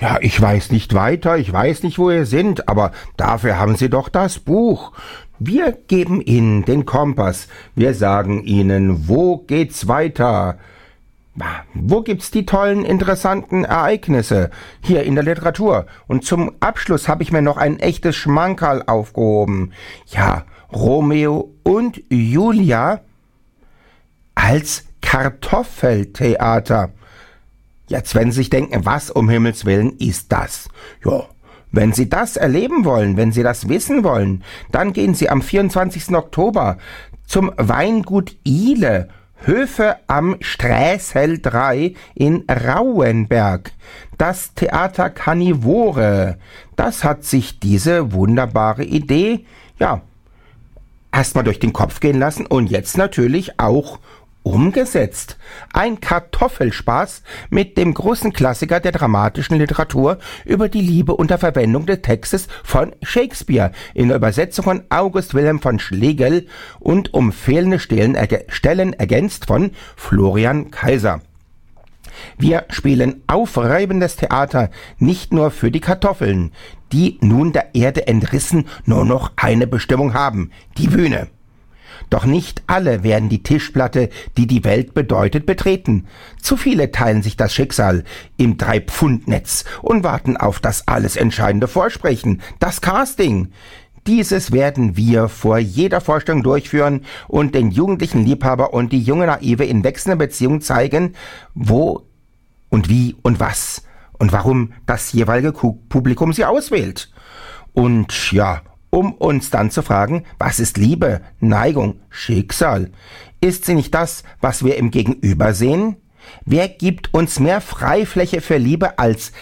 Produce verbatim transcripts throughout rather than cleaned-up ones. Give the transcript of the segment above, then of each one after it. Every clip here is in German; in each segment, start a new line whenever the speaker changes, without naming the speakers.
Ja, ich weiß nicht weiter, ich weiß nicht, wo ihr sind, aber dafür haben Sie doch das Buch. Wir geben Ihnen den Kompass. Wir sagen Ihnen, wo geht's weiter? Wo gibt's die tollen, interessanten Ereignisse? Hier in der Literatur. Und zum Abschluss habe ich mir noch ein echtes Schmankerl aufgehoben. Ja, Romeo und Julia als Kartoffeltheater. Jetzt werden Sie sich denken, was um Himmels Willen ist das? Ja, wenn Sie das erleben wollen, wenn Sie das wissen wollen, dann gehen Sie am vierundzwanzigsten Oktober zum Weingut Ihle, Höfe am Sträßel drei in Rauenberg. Das Theater Karnivore, das hat sich diese wunderbare Idee, ja, erstmal durch den Kopf gehen lassen und jetzt natürlich auch umgesetzt. Ein Kartoffelspaß mit dem großen Klassiker der dramatischen Literatur über die Liebe unter Verwendung des Textes von Shakespeare in der Übersetzung von August Wilhelm von Schlegel und um fehlende Stellen, erge- Stellen ergänzt von Florian Kaiser. Wir spielen aufreibendes Theater nicht nur für die Kartoffeln, die nun der Erde entrissen nur noch eine Bestimmung haben, die Bühne. Doch nicht alle werden die Tischplatte, die die Welt bedeutet, betreten. Zu viele teilen sich das Schicksal im Drei-Pfund-Netz und warten auf das alles entscheidende Vorsprechen, das Casting. Dieses werden wir vor jeder Vorstellung durchführen und den jugendlichen Liebhaber und die junge Naive in wechselnden Beziehungen zeigen, wo und wie und was und warum das jeweilige Publikum sie auswählt. Und ja, um uns dann zu fragen, was ist Liebe, Neigung, Schicksal? Ist sie nicht das, was wir im Gegenüber sehen? Wer gibt uns mehr Freifläche für Liebe als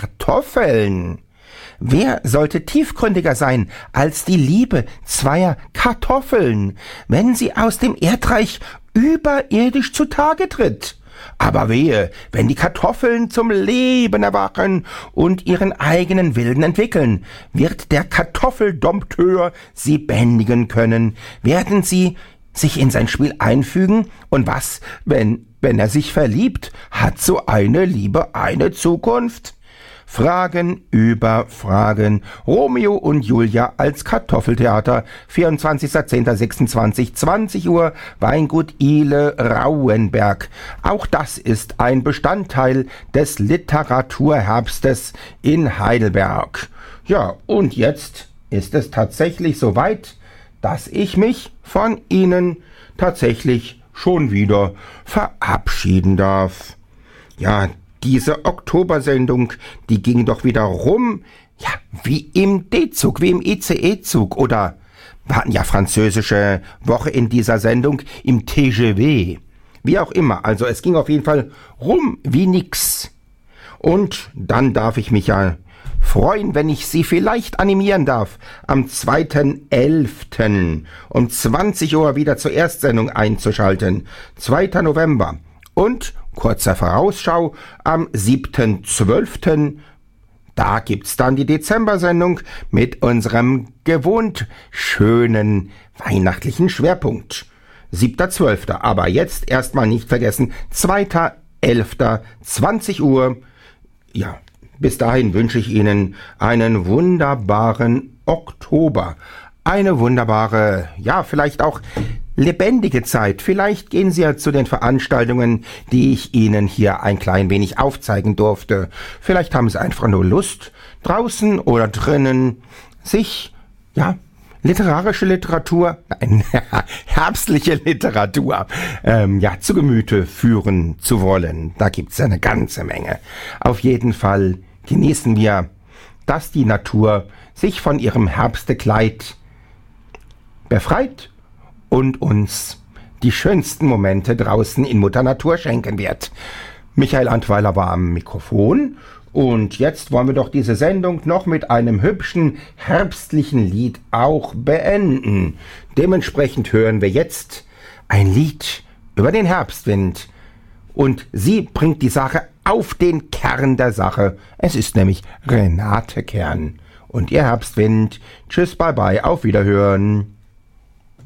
Kartoffeln? Wer sollte tiefgründiger sein als die Liebe zweier Kartoffeln, wenn sie aus dem Erdreich überirdisch zutage tritt? Aber wehe, wenn die Kartoffeln zum Leben erwachen und ihren eigenen Willen entwickeln, wird der Kartoffeldompteur sie bändigen können, werden sie sich in sein Spiel einfügen, und was, wenn, wenn er sich verliebt, hat so eine Liebe eine Zukunft? Fragen über Fragen. Romeo und Julia als Kartoffeltheater. vierundzwanzigster zehnter sechsundzwanzig, zwanzig Uhr, Weingut Ihle, Rauenberg. Auch das ist ein Bestandteil des Literaturherbstes in Heidelberg. Ja, und jetzt ist es tatsächlich soweit, dass ich mich von Ihnen tatsächlich schon wieder verabschieden darf. Ja, diese Oktobersendung, die ging doch wieder rum, ja, wie im D-Zug, wie im I C E-Zug, oder wir hatten ja französische Woche in dieser Sendung im T G V. Wie auch immer, also es ging auf jeden Fall rum wie nix. Und dann darf ich mich ja freuen, wenn ich Sie vielleicht animieren darf, am zweiten elften um zwanzig Uhr wieder zur Erstsendung einzuschalten. zweiter November. Und kurzer Vorausschau, am siebten zwölften da gibt's dann die Dezember-Sendung mit unserem gewohnt schönen weihnachtlichen Schwerpunkt. siebter zwölfter Aber jetzt erstmal nicht vergessen, zweiter elfter zwanzig Uhr. Ja, bis dahin wünsche ich Ihnen einen wunderbaren Oktober. Eine wunderbare, ja, vielleicht auch lebendige Zeit. Vielleicht gehen Sie ja zu den Veranstaltungen, die ich Ihnen hier ein klein wenig aufzeigen durfte. Vielleicht haben Sie einfach nur Lust, draußen oder drinnen sich, ja, literarische Literatur, nein, herbstliche Literatur, ähm, ja, zu Gemüte führen zu wollen. Da gibt's eine ganze Menge. Auf jeden Fall genießen wir, dass die Natur sich von ihrem Herbstekleid befreit und uns die schönsten Momente draußen in Mutter Natur schenken wird. Michael Antweiler war am Mikrofon und jetzt wollen wir doch diese Sendung noch mit einem hübschen herbstlichen Lied auch beenden. Dementsprechend hören wir jetzt ein Lied über den Herbstwind und sie bringt die Sache auf den Kern der Sache. Es ist nämlich Renate Kern und ihr Herbstwind. Tschüss, bye bye, auf Wiederhören.